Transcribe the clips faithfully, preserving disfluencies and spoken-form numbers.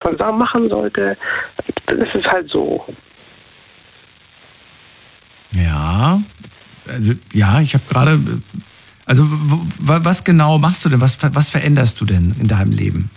man Sachen machen sollte. Das ist halt so. Ja, also ja, ich habe gerade, also w- w- was genau machst du denn? Was, was veränderst du denn in deinem Leben?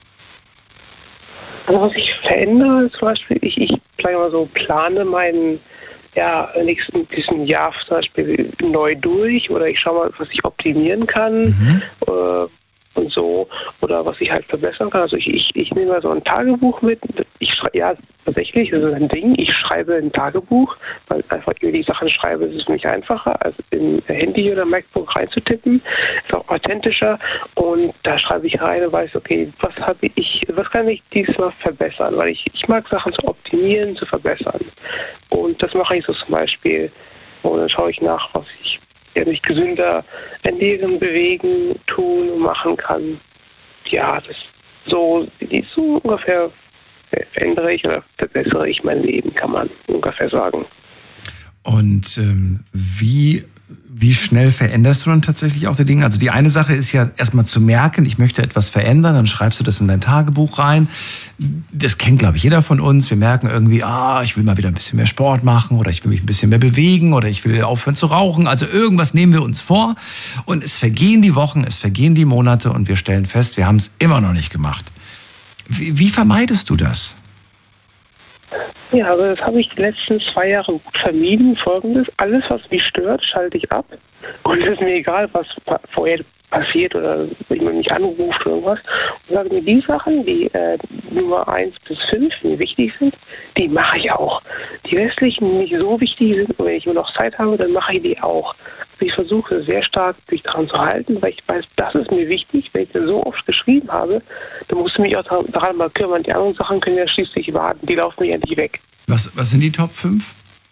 Also was ich verändere, zum Beispiel, ich, ich sage mal so, plane meinen ja, nächsten diesen Jahr zum Beispiel neu durch oder ich schaue mal, was ich optimieren kann Mhm. äh, und so oder was ich halt verbessern kann. Also ich, ich, ich nehme mal so ein Tagebuch mit. Ich schreibe, ja, tatsächlich, das ist ein Ding. Ich schreibe ein Tagebuch, weil einfach über die Sachen schreibe, ist es für mich einfacher, als im Handy oder MacBook reinzutippen. Ist auch authentischer und da schreibe ich rein und weiß, okay, was habe ich, was kann ich diesmal verbessern? Weil ich, ich mag Sachen zu optimieren, zu verbessern. Und das mache ich so zum Beispiel. Und dann schaue ich nach, was ich ja, mich gesünder ernähren, bewegen, tun und machen kann. Ja, das so, so ungefähr verändere ich oder verbessere ich mein Leben, kann man ungefähr sagen. Und ähm, wie, wie schnell veränderst du dann tatsächlich auch die Dinge? Also die eine Sache ist ja erstmal zu merken, ich möchte etwas verändern, dann schreibst du das in dein Tagebuch rein. Das kennt, glaube ich, jeder von uns. Wir merken irgendwie, ah, ich will mal wieder ein bisschen mehr Sport machen oder ich will mich ein bisschen mehr bewegen oder ich will aufhören zu rauchen. Also irgendwas nehmen wir uns vor und es vergehen die Wochen, es vergehen die Monate und wir stellen fest, wir haben es immer noch nicht gemacht. Wie, wie vermeidest du das? Ja, also das habe ich die letzten zwei Jahre gut vermieden. Folgendes, alles, was mich stört, schalte ich ab. Und es ist mir egal, was vorher passiert oder wenn man mich anruft oder irgendwas. Und sage mir, die Sachen, die äh, Nummer eins bis fünf, die wichtig sind, die mache ich auch. Die restlichen, die nicht so wichtig sind, und wenn ich nur noch Zeit habe, dann mache ich die auch. Also ich versuche sehr stark, mich daran zu halten, weil ich weiß, das ist mir wichtig. Wenn ich das so oft geschrieben habe, dann musst du mich auch daran mal kümmern. Die anderen Sachen können ja schließlich warten, die laufen mir ja nicht weg. Was, was sind die Top fünf?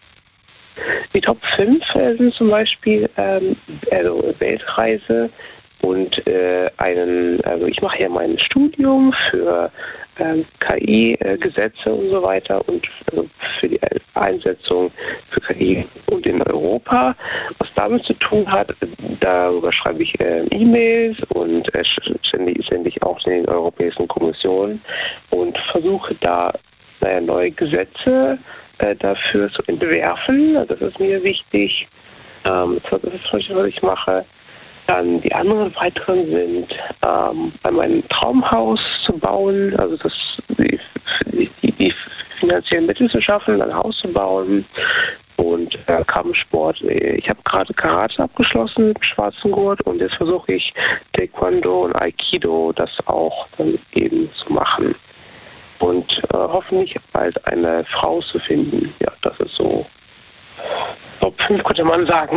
Die Top fünf äh, sind zum Beispiel ähm, also Weltreise und äh, einen, also ich mache ja mein Studium für ähm, K I-Gesetze und so weiter und also für die Einsetzung für K I und in Europa. Was damit zu tun hat, darüber schreibe ich äh, E-Mails und äh, sende, sende ich auch in den Europäischen Kommissionen und versuche da naja, neue Gesetze äh, dafür zu entwerfen. Das ist mir wichtig. Ähm, das ist zum Beispiel, was ich mache. Dann die anderen weiteren sind, ähm, mein Traumhaus zu bauen, also das, die, die, die finanziellen Mittel zu schaffen, ein Haus zu bauen und äh, Kampfsport. Ich habe gerade Karate abgeschlossen mit dem schwarzen Gurt und jetzt versuche ich Taekwondo und Aikido das auch dann eben zu machen. Und äh, hoffentlich bald eine Frau zu finden. Ja, das ist so Top fünf, könnte man sagen.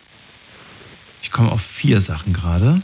Ich komme auf vier Sachen gerade.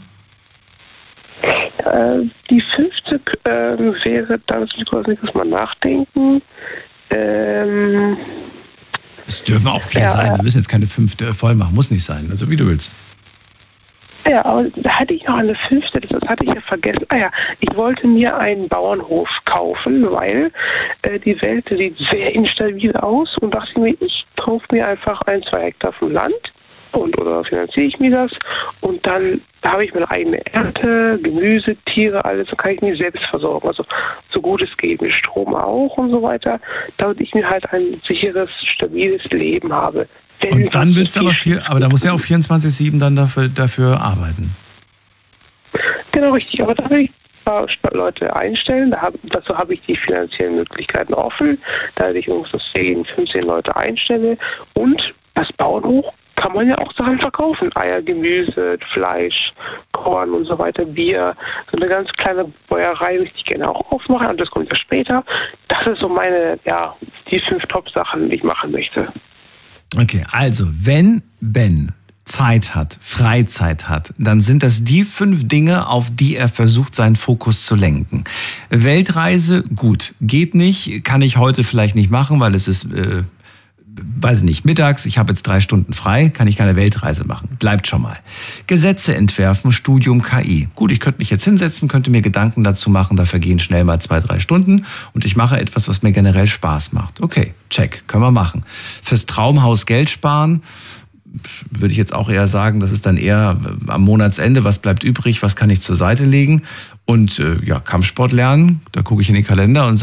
Äh, die fünfte äh, wäre, da muss ich kurz mal nachdenken. Ähm, Es dürfen auch vier ja, sein. Wir müssen jetzt keine fünfte voll machen. Muss nicht sein. Also wie du willst. Ja, aber da hatte ich noch eine fünfte, das hatte ich ja vergessen. Ah ja, ich wollte mir einen Bauernhof kaufen, weil äh, die Welt sieht sehr instabil aus und dachte mir, ich kaufe mir einfach ein, zwei Hektar vom Land und oder finanziere ich mir das und dann da habe ich meine eigene Ernte, Gemüse, Tiere, alles, so kann ich mich selbst versorgen. Also so gut es geht, mit Strom auch und so weiter, damit ich mir halt ein sicheres, stabiles Leben habe. Und dann willst du aber viel, aber da muss ja auch vierundzwanzig sieben dann dafür, dafür arbeiten. Genau, richtig. Aber da will ich ein paar Leute einstellen. Da hab, dazu habe ich die finanziellen Möglichkeiten offen. Da ich ungefähr zehn, fünfzehn Leute einstelle. Und das Bauernhof kann man ja auch Sachen verkaufen. Eier, Gemüse, Fleisch, Korn und so weiter, Bier. So eine ganz kleine Bäuerei möchte ich gerne auch aufmachen. Und das kommt ja später. Das ist so meine, ja, die fünf Top-Sachen, die ich machen möchte. Okay, also wenn Ben Zeit hat, Freizeit hat, dann sind das die fünf Dinge, auf die er versucht, seinen Fokus zu lenken. Weltreise, gut, geht nicht, kann ich heute vielleicht nicht machen, weil es ist, äh, weiß ich nicht, mittags, ich habe jetzt drei Stunden frei, kann ich keine Weltreise machen. Bleibt schon mal. Gesetze entwerfen, Studium K I. Gut, ich könnte mich jetzt hinsetzen, könnte mir Gedanken dazu machen, da vergehen schnell mal zwei, drei Stunden und ich mache etwas, was mir generell Spaß macht. Okay, check, können wir machen. Fürs Traumhaus Geld sparen, würde ich jetzt auch eher sagen, das ist dann eher am Monatsende, was bleibt übrig, was kann ich zur Seite legen und äh, ja, Kampfsport lernen, da gucke ich in den Kalender und